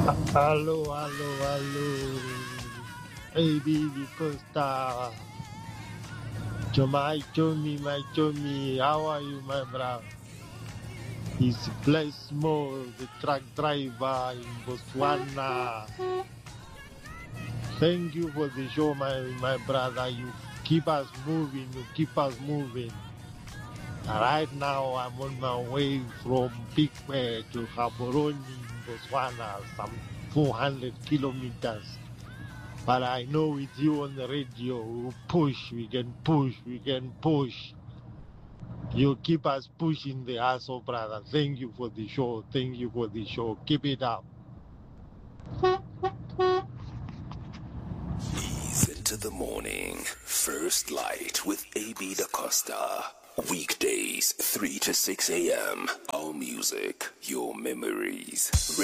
Hello, hello, hello. AB Costa. My Chomi, how are you, my brother? It's Bless Mo, the truck driver in Botswana. Thank you for the show, my brother. You keep us moving, you keep us moving. Right now, I'm on my way from Big Bear to Gaborone in Botswana, some 400 kilometers. But I know with you on the radio, we push, we can push, we can push. You keep us pushing the asshole, brother. Thank you for the show. Thank you for the show. Keep it up. Ease into the morning. First Light with AB Da Costa. Weekdays, 3 to 6 a.m. Our music, your memories.